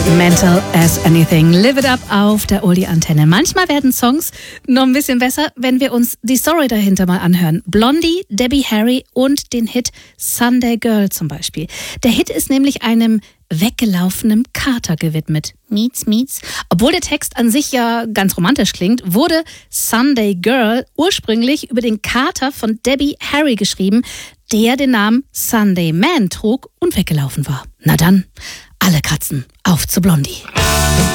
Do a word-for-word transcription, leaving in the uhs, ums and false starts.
Mental as Anything. Live it up auf der Oldie-Antenne. Manchmal werden Songs noch ein bisschen besser, wenn wir uns die Story dahinter mal anhören. Blondie, Debbie Harry und den Hit Sunday Girl zum Beispiel. Der Hit ist nämlich einem weggelaufenen Kater gewidmet. Miets, miets. Obwohl der Text an sich ja ganz romantisch klingt, wurde Sunday Girl ursprünglich über den Kater von Debbie Harry geschrieben, der den Namen Sunday Man trug und weggelaufen war. Na dann, alle Katzen auf zu Blondie.